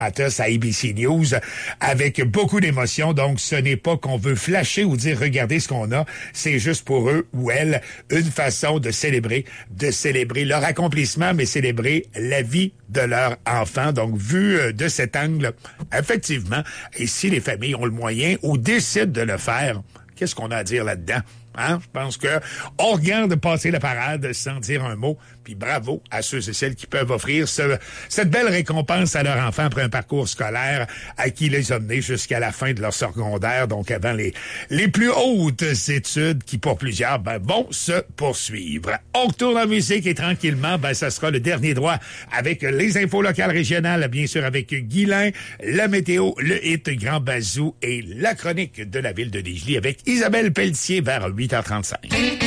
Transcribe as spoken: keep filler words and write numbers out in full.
Atos à A B C News avec beaucoup d'émotion. Donc, ce n'est pas qu'on veut flasher ou dire regardez ce qu'on a. C'est juste pour eux ou elles une façon de célébrer, de célébrer leur accomplissement, mais célébrer la vie de leur enfant. Donc, vu de cet angle, effectivement, et si les familles ont le moyen ou décident de le faire, qu'est-ce qu'on a à dire là-dedans? Hein? Je pense que on regarde passer la parade sans dire un mot. Puis bravo à ceux et celles qui peuvent offrir ce, cette belle récompense à leur enfant après un parcours scolaire à qui les a menés jusqu'à la fin de leur secondaire, donc avant les, les plus hautes études qui, pour plusieurs, ben, vont se poursuivre. On retourne en musique et tranquillement, ben, ça sera le dernier droit avec les infos locales régionales, bien sûr avec Guylain, la météo, le hit Grand Bazou et la chronique de la ville de Desjely avec Isabelle Pelletier vers huit heures trente-cinq.